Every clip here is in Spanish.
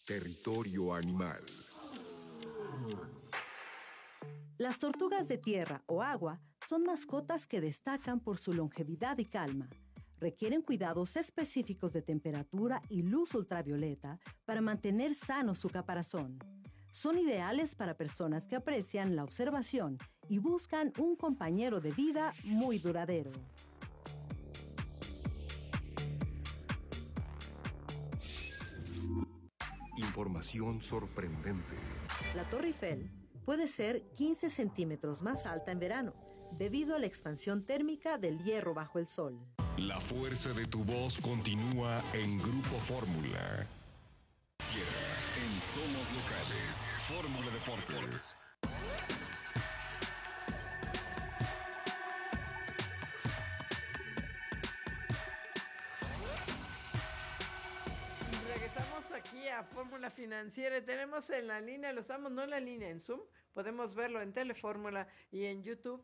Territorio animal. Las tortugas de tierra o agua son mascotas que destacan por su longevidad y calma. Requieren cuidados específicos de temperatura y luz ultravioleta para mantener sano su caparazón. Son ideales para personas que aprecian la observación y buscan un compañero de vida muy duradero. Información sorprendente. La Torre Eiffel puede ser 15 centímetros más alta en verano, debido a la expansión térmica del hierro bajo el sol. La fuerza de tu voz continúa en Grupo Fórmula. En Somos Locales, Fórmula Deportes. Regresamos aquí a Fórmula Financiera. Tenemos en la línea, lo estamos, no en la línea, en Zoom. Podemos verlo en Telefórmula y en YouTube.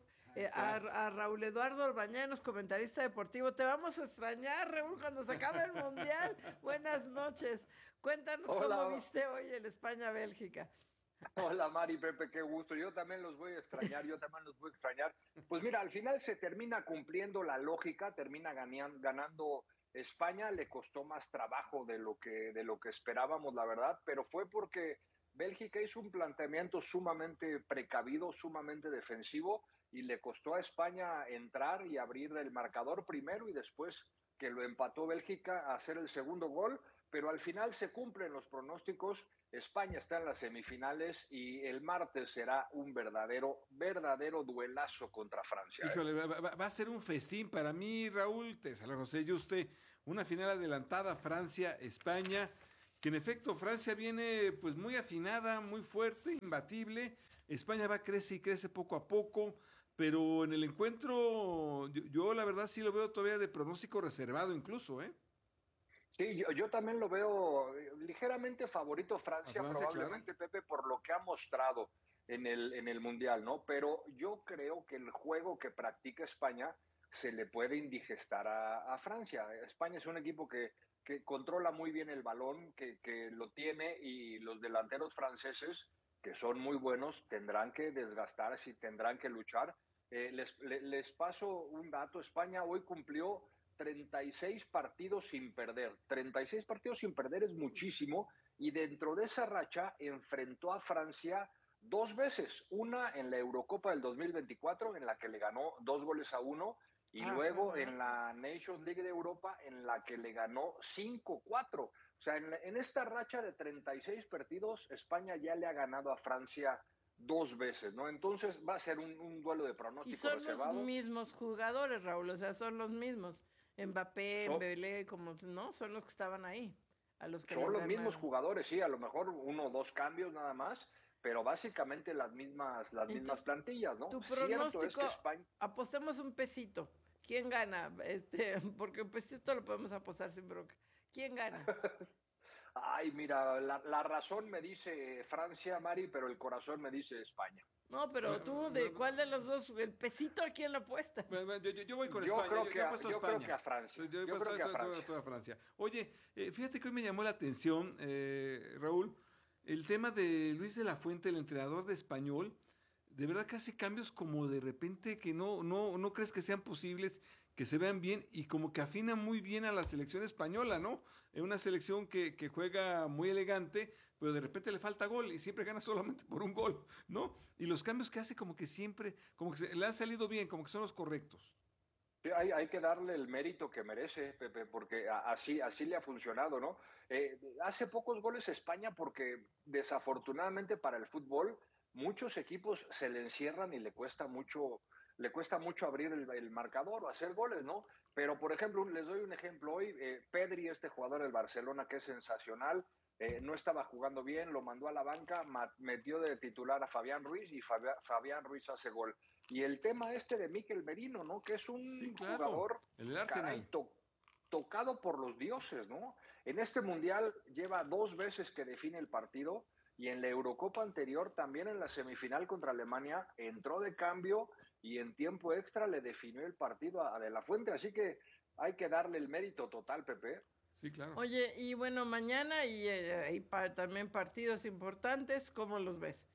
A Raúl Eduardo Orbañanos, comentarista deportivo. Te vamos a extrañar, Raúl, cuando se acabe el Mundial. Buenas noches. Cuéntanos cómo viste hoy el España-Bélgica. Hola Mari, Pepe, qué gusto. Yo también los voy a extrañar, Pues mira, al final se termina cumpliendo la lógica, termina ganando España. Le costó más trabajo de lo que esperábamos, la verdad, pero fue porque Bélgica hizo un planteamiento sumamente precavido, sumamente defensivo, y le costó a España entrar y abrir el marcador primero y después que lo empató Bélgica a hacer el segundo gol, pero al final se cumplen los pronósticos. España está en las semifinales y el martes será un verdadero duelazo contra Francia. Híjole, va a ser un festín para mí, Raúl, se lo José, yo usted, una final adelantada Francia-España, que en efecto Francia viene pues muy afinada, muy fuerte, imbatible. España va crece y crece poco a poco, pero en el encuentro yo la verdad sí lo veo todavía de pronóstico reservado incluso, ¿eh? Sí, yo también lo veo ligeramente favorito Francia probablemente, claro. Pepe, por lo que ha mostrado en el Mundial, ¿no? Pero yo creo que el juego que practica España se le puede indigestar a Francia. España es un equipo que controla muy bien el balón, que lo tiene, y los delanteros franceses, que son muy buenos, tendrán que desgastarse y tendrán que luchar. Les paso un dato. España hoy cumplió 36 partidos sin perder. 36 partidos sin perder es muchísimo, y dentro de esa racha enfrentó a Francia dos veces. Una en la Eurocopa del 2024, en la que le ganó 2-1, y luego en la Nations League de Europa, en la que le ganó 5-4. O sea, en esta racha de 36 partidos, España ya le ha ganado a Francia dos veces, ¿no? Entonces va a ser un duelo de pronóstico reservado. Y son reservado. los mismos jugadores, Raúl, o sea, son los mismos. Mbappé, Mbélé, como, ¿no? Son los que estaban ahí. A los que son los mismos jugadores, sí, a lo mejor uno o dos cambios nada más, pero básicamente las mismas plantillas, ¿no? Tu pronóstico, es que España... apostemos un pesito. ¿Quién gana? Porque un pesito lo podemos apostar sin bronca. ¿Quién gana? Ay, mira, la razón me dice Francia, Mari, pero el corazón me dice España. No, pero tú, ¿de cuál de los dos? ¿El pesito a quién lo apuestas? Yo voy con España. Yo creo que a Francia. Yo creo a Francia. Oye, fíjate que hoy me llamó la atención, Raúl, el tema de Luis de la Fuente, el entrenador de Español. De verdad que hace cambios como de repente que no crees que sean posibles, que se vean bien, y como que afina muy bien a la selección española, ¿no? Es una selección que juega muy elegante, pero de repente le falta gol y siempre gana solamente por un gol, ¿no? Y los cambios que hace como que siempre, como que le han salido bien, como que son los correctos. Sí, hay que darle el mérito que merece, Pepe, porque así le ha funcionado, ¿no? Hace pocos goles España porque desafortunadamente para el fútbol muchos equipos se le encierran y le cuesta mucho abrir el marcador o hacer goles, ¿no? Pero, por ejemplo, les doy un ejemplo hoy. Pedri, este jugador del Barcelona que es sensacional, no estaba jugando bien, lo mandó a la banca, metió de titular a Fabián Ruiz, y Fabián Ruiz hace gol. Y el tema de Mikel Merino, ¿no? Que es un jugador, caray, tocado por los dioses, ¿no? En este Mundial lleva 2 veces que define el partido, y en la Eurocopa anterior, también en la semifinal contra Alemania, entró de cambio y en tiempo extra le definió el partido a De la Fuente. Así que hay que darle el mérito total, Pepe. Sí, claro. Oye, y bueno, mañana y también partidos importantes, ¿cómo los ves?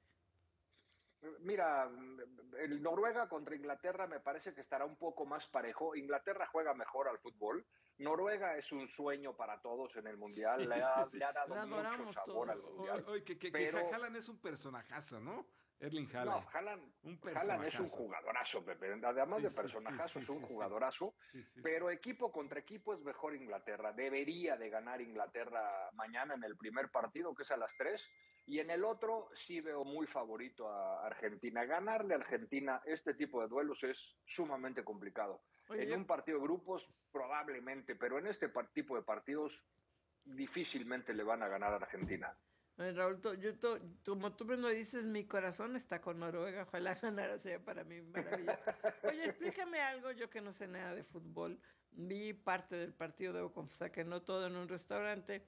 Mira, el Noruega contra Inglaterra me parece que estará un poco más parejo. Inglaterra juega mejor al fútbol. Noruega es un sueño para todos en el Mundial. Sí, sí. Le ha dado La mucho adoramos sabor al todos. Mundial. Oye, que Haaland es un personajazo, ¿no? Erling No, Haaland. Un Haaland es un personajazo. jugadorazo, Pepe. Además de personajazo, es un jugadorazo. Pero equipo contra equipo es mejor Inglaterra. Debería de ganar Inglaterra mañana en el primer partido, que es a las 3. Y en el otro sí veo muy favorito a Argentina. Ganarle a Argentina este tipo de duelos es sumamente complicado. Oye, En un partido de grupos probablemente, pero en este tipo de partidos difícilmente le van a ganar a Argentina. Raúl, como tú me lo dices, mi corazón está con Noruega. Ojalá ganara, sea para mí maravilloso. Oye, explícame algo, yo que no sé nada de fútbol. Vi parte del partido, debo confesar que no todo, en un restaurante.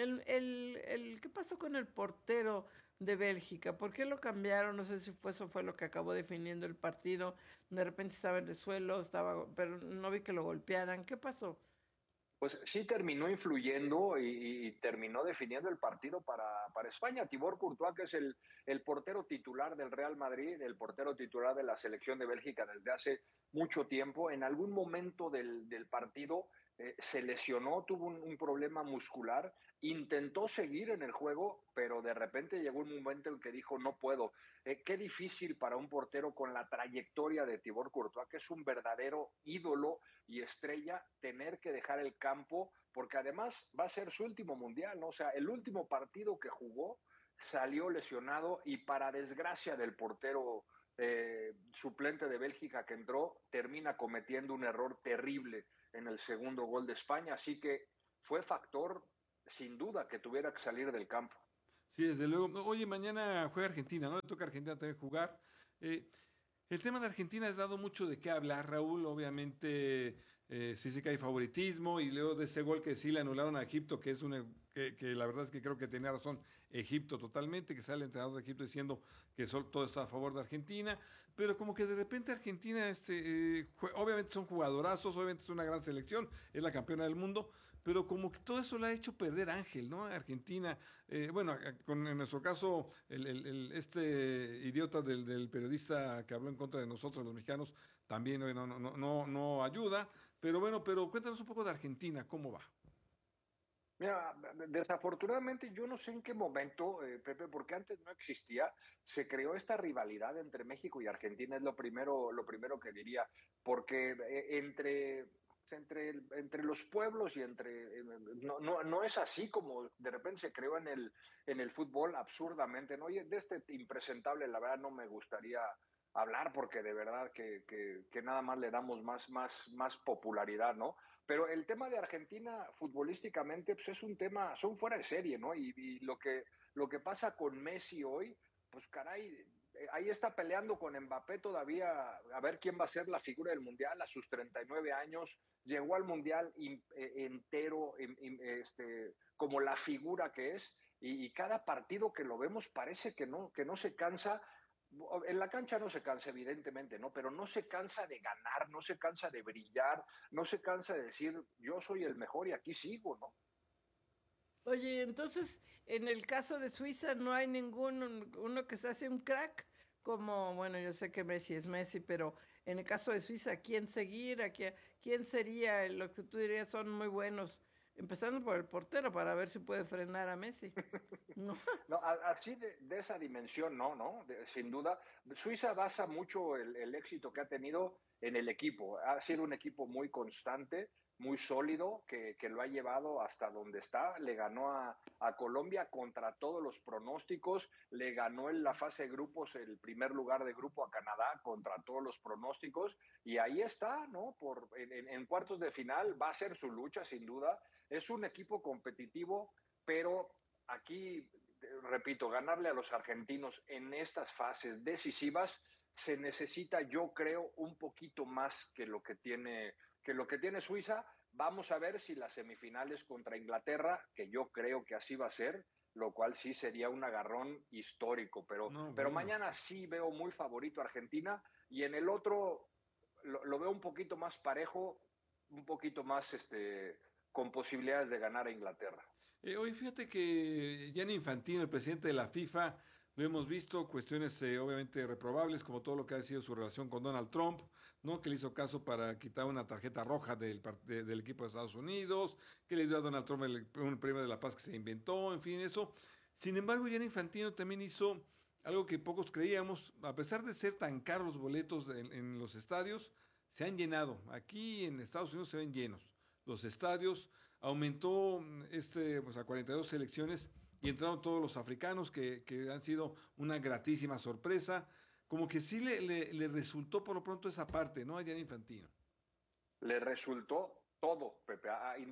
¿Qué pasó con el portero de Bélgica? ¿Por qué lo cambiaron? No sé si eso fue lo que acabó definiendo el partido. De repente estaba en el suelo, pero no vi que lo golpearan. ¿Qué pasó? Pues sí terminó influyendo y terminó definiendo el partido para España. Thibaut Courtois, que es el portero titular del Real Madrid, el portero titular de la selección de Bélgica desde hace mucho tiempo, en algún momento del partido se lesionó, tuvo un problema muscular, intentó seguir en el juego, pero de repente llegó un momento en que dijo, no puedo. Qué difícil para un portero con la trayectoria de Thibaut Courtois, que es un verdadero ídolo y estrella, tener que dejar el campo, porque además va a ser su último mundial, ¿no? O sea, el último partido que jugó salió lesionado y para desgracia del portero suplente de Bélgica que entró, termina cometiendo un error terrible en el segundo gol de España, así que fue factor sin duda que tuviera que salir del campo. Sí, desde luego. Oye, mañana juega Argentina, ¿no? Le toca a Argentina también jugar. El tema de Argentina ha dado mucho de qué hablar, Raúl. Obviamente, sí sé que hay favoritismo y luego de ese gol que sí le anularon a Egipto, que es que la verdad es que creo que tenía razón Egipto totalmente, que sale el entrenador de Egipto diciendo que todo está a favor de Argentina, pero como que de repente Argentina, obviamente son jugadorazos, obviamente es una gran selección, es la campeona del mundo, pero como que todo eso le ha hecho perder Ángel, ¿no? Argentina, bueno, en nuestro caso, este idiota del periodista que habló en contra de nosotros, los mexicanos, también no ayuda, pero bueno, pero cuéntanos un poco de Argentina, ¿cómo va? Mira, desafortunadamente yo no sé en qué momento, Pepe, porque antes no existía, se creó esta rivalidad entre México y Argentina, es lo primero que diría, porque entre los pueblos y no es así como de repente se creó en el fútbol absurdamente, ¿no? Y de este impresentable, la verdad, no me gustaría hablar porque de verdad que nada más le damos más popularidad, ¿no? Pero el tema de Argentina futbolísticamente pues es un tema, son fuera de serie, ¿no? Y lo que pasa con Messi hoy, pues caray, ahí está peleando con Mbappé todavía a ver quién va a ser la figura del Mundial a sus 39 años. Llegó al Mundial entero, como la figura que es, y cada partido que lo vemos parece que no se cansa. En la cancha no se cansa, evidentemente, ¿no? Pero no se cansa de ganar, no se cansa de brillar, no se cansa de decir, yo soy el mejor y aquí sigo, ¿no? Oye, entonces, en el caso de Suiza no hay uno que se hace un crack, como, bueno, yo sé que Messi es Messi, pero en el caso de Suiza, ¿quién seguir? ¿Quién sería lo que tú dirías son muy buenos? Empezando por el portero para ver si puede frenar a Messi. No, no así de esa dimensión, no, sin duda. Suiza basa mucho el éxito que ha tenido en el equipo. Ha sido un equipo muy constante, muy sólido, que lo ha llevado hasta donde está. Le ganó a Colombia contra todos los pronósticos, le ganó en la fase de grupos el primer lugar de grupo a Canadá contra todos los pronósticos, y ahí está, ¿no? En cuartos de final va a ser su lucha, sin duda. Es un equipo competitivo, pero aquí, repito, ganarle a los argentinos en estas fases decisivas se necesita, yo creo, un poquito más que lo que tiene Suiza. Vamos a ver si las semifinales contra Inglaterra, que yo creo que así va a ser, lo cual sí sería un agarrón histórico, pero mañana sí veo muy favorito a Argentina, y en el otro lo veo un poquito más parejo, un poquito más con posibilidades de ganar a Inglaterra. Hoy fíjate que Gianni Infantino, el presidente de la FIFA, lo hemos visto, cuestiones obviamente reprobables, como todo lo que ha sido su relación con Donald Trump, ¿no? Que le hizo caso para quitar una tarjeta roja del equipo de Estados Unidos, que le dio a Donald Trump un premio de la paz que se inventó, en fin, eso. Sin embargo, Gianni Infantino también hizo algo que pocos creíamos, a pesar de ser tan caros los boletos en los estadios, se han llenado. Aquí en Estados Unidos se ven llenos los estadios, aumentó a 42 selecciones y entraron todos los africanos que han sido una gratísima sorpresa. Como que sí le resultó por lo pronto esa parte, ¿no? A Gianni Infantino. Le resultó todo, Pepe.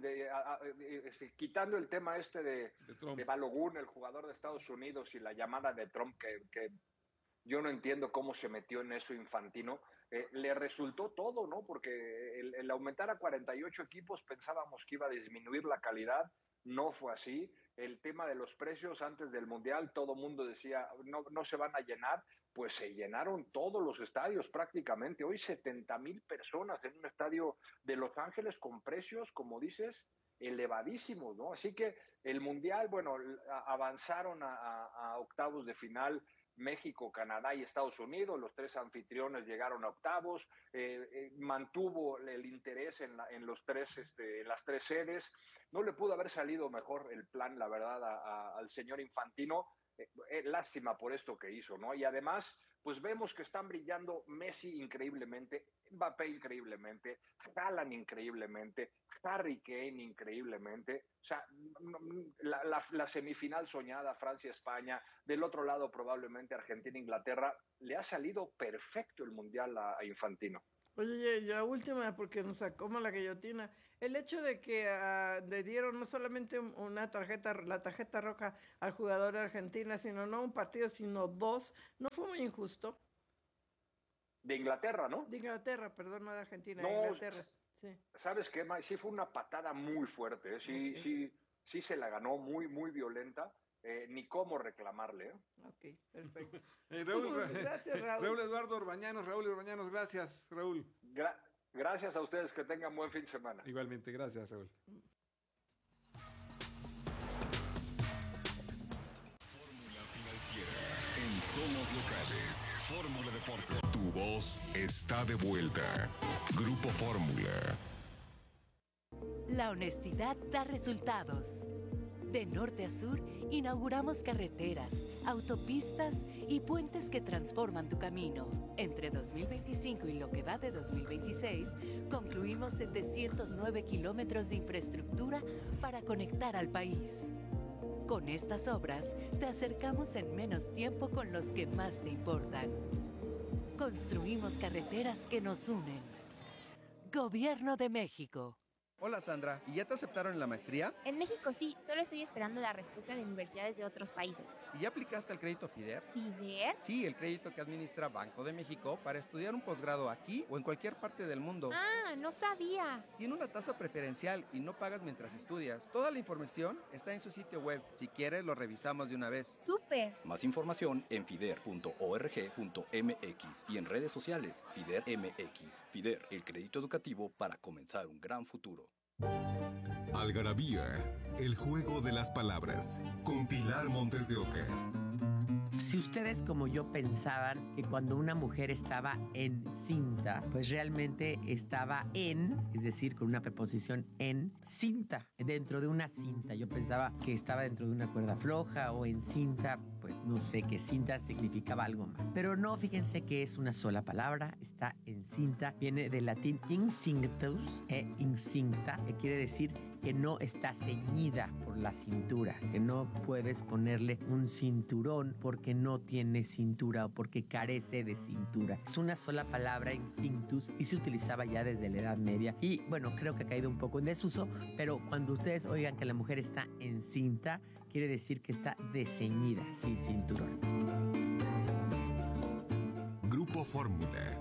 Quitando el tema de Balogun, el jugador de Estados Unidos, y la llamada de Trump, que yo no entiendo cómo se metió en eso Infantino, le resultó todo, ¿no? Porque el aumentar a 48 equipos pensábamos que iba a disminuir la calidad, no fue así. El tema de los precios antes del Mundial, todo mundo decía, no se van a llenar, pues se llenaron todos los estadios prácticamente. Hoy 70,000 personas en un estadio de Los Ángeles con precios, como dices, elevadísimos, ¿no? Así que el Mundial, bueno, avanzaron a octavos de final México, Canadá y Estados Unidos. Los 3 anfitriones llegaron a octavos. Mantuvo el interés en las 3 sedes. No le pudo haber salido mejor el plan, la verdad, al señor Infantino. Lástima por esto que hizo, ¿no? Y además, pues vemos que están brillando Messi increíblemente, Mbappé increíblemente, Haaland increíblemente, Harry Kane increíblemente. O sea, la semifinal soñada, Francia-España, del otro lado probablemente Argentina-Inglaterra, le ha salido perfecto el Mundial a Infantino. Oye, la última, porque nos sacó la guillotina. El hecho de que le dieron no solamente la tarjeta roja al jugador de Argentina, sino no un partido, sino 2, ¿no fue muy injusto? De Inglaterra, ¿no? De Inglaterra, perdón, no de Argentina, no, de Inglaterra. Sí. ¿Sabes qué, May? Sí fue una patada muy fuerte, ¿eh? Sí se la ganó, muy, muy violenta. Ni cómo reclamarle. Ok, perfecto. Gracias, Raúl. Raúl Eduardo Orbañanos, gracias, Raúl. Gracias a ustedes, que tengan buen fin de semana. Igualmente, gracias, Raúl. Fórmula Financiera en Somos Locales. Fórmula Deporte. Tu voz está de vuelta. Grupo Fórmula. La honestidad da resultados. De norte a sur, inauguramos carreteras, autopistas y puentes que transforman tu camino. Entre 2025 y lo que va de 2026, concluimos 709 kilómetros de infraestructura para conectar al país. Con estas obras, te acercamos en menos tiempo con los que más te importan. Construimos carreteras que nos unen. Gobierno de México. Hola Sandra, ¿y ya te aceptaron en la maestría? En México sí, solo estoy esperando la respuesta de universidades de otros países. ¿Y ya aplicaste al crédito FIDER? ¿FIDER? Sí, el crédito que administra Banco de México para estudiar un posgrado aquí o en cualquier parte del mundo. Ah, no sabía. Tiene una tasa preferencial y no pagas mientras estudias. Toda la información está en su sitio web. Si quieres, lo revisamos de una vez. ¡Súper! Más información en fider.org.mx y en redes sociales FIDER MX. FIDER, el crédito educativo para comenzar un gran futuro. Algarabía, el juego de las palabras, con Pilar Montes de Oca. Si ustedes como yo pensaban que cuando una mujer estaba encinta, pues realmente estaba es decir, con una preposición en cinta, dentro de una cinta. Yo pensaba que estaba dentro de una cuerda floja o en cinta, pues no sé, que cinta significaba algo más. Pero no, fíjense que es una sola palabra, está encinta, viene del latín incinctus, incinta, que quiere decir que no está ceñida por la cintura, que no puedes ponerle un cinturón porque no tiene cintura o porque carece de cintura. Es una sola palabra, incinctus, y se utilizaba ya desde la Edad Media. Y bueno, creo que ha caído un poco en desuso, pero cuando ustedes oigan que la mujer está encinta, quiere decir que está desceñida, sin cinturón. Grupo Fórmula.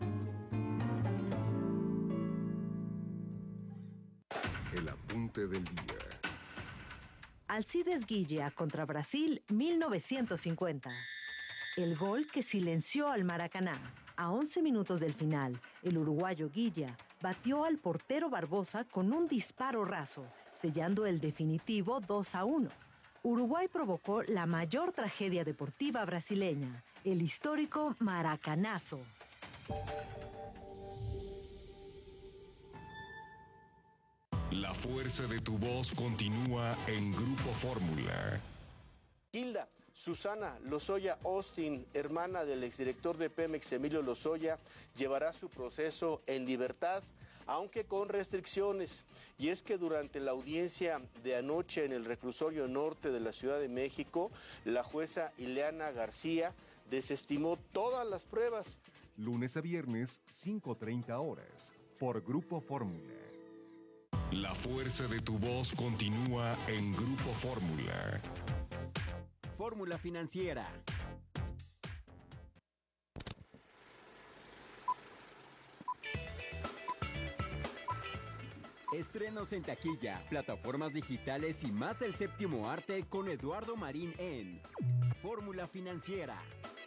El apunte del día. Alcides Guilla contra Brasil 1950. El gol que silenció al Maracaná. A 11 minutos del final, el uruguayo Guilla batió al portero Barbosa con un disparo raso, sellando el definitivo 2-1. Uruguay provocó la mayor tragedia deportiva brasileña, el histórico Maracanazo. La fuerza de tu voz continúa en Grupo Fórmula. Hilda Susana Lozoya Austin, hermana del exdirector de Pemex Emilio Lozoya, llevará su proceso en libertad, aunque con restricciones. Y es que durante la audiencia de anoche en el reclusorio norte de la Ciudad de México, la jueza Ileana García desestimó todas las pruebas. Lunes a viernes, 5:30 horas, por Grupo Fórmula. La fuerza de tu voz continúa en Grupo Fórmula. Fórmula Financiera. Estrenos en taquilla, plataformas digitales y más el séptimo arte con Eduardo Marín en Fórmula Financiera.